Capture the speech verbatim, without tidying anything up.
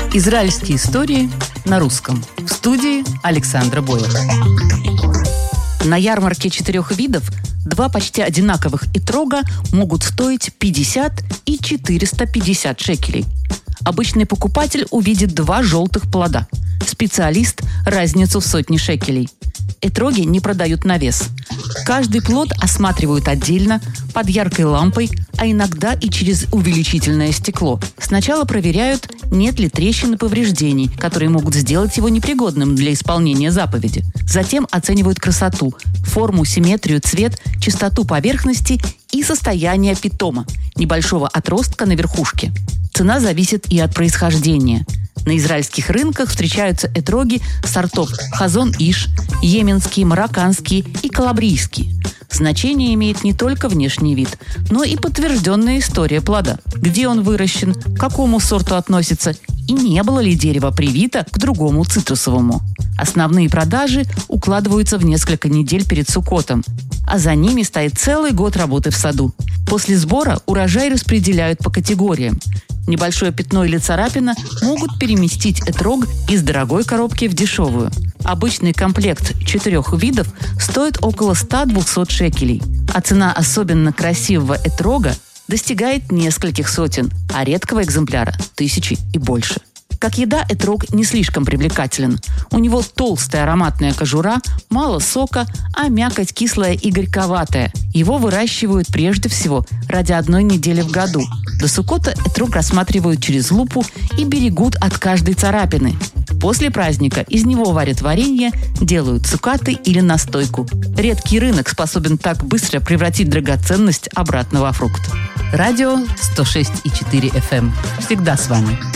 Израильские истории на русском. В студии Александра Бойлер. На ярмарке четырех видов два почти одинаковых этрога могут стоить пятьдесят и четыреста пятьдесят шекелей. Обычный покупатель увидит два желтых плода. Специалист – разницу в сотни шекелей. Этроги не продают на вес. Каждый плод осматривают отдельно, под яркой лампой, а иногда и через увеличительное стекло. Сначала проверяют, нет ли трещин и повреждений, которые могут сделать его непригодным для исполнения заповеди. Затем оценивают красоту, форму, симметрию, цвет, чистоту поверхности и состояние питома, небольшого отростка на верхушке. Цена зависит и от происхождения. На израильских рынках встречаются этроги сортов Хазон-Иш, йеменские, марокканские и калабрийские. Значение имеет не только внешний вид, но и подтвержденная история плода. Где он выращен, к какому сорту относится и не было ли дерево привито к другому цитрусовому. Основные продажи укладываются в несколько недель перед Суккотом, а за ними стоит целый год работы в саду. После сбора урожай распределяют по категориям. Небольшое пятно или царапина могут переместить этрог из дорогой коробки в дешевую. Обычный комплект четырех видов стоит около ста-двухсот шекелей, а цена особенно красивого этрога достигает нескольких сотен, а редкого экземпляра – тысячи и больше. Как еда этрог не слишком привлекателен. У него толстая ароматная кожура, мало сока, а мякоть кислая и горьковатая. Его выращивают прежде всего ради одной недели в году. До Суккота этрог рассматривают через лупу и берегут от каждой царапины. После праздника из него варят варенье, делают цукаты или настойку. Редкий рынок способен так быстро превратить драгоценность обратно во фрукт. Радио сто шесть и четыре эф эм. Всегда с вами.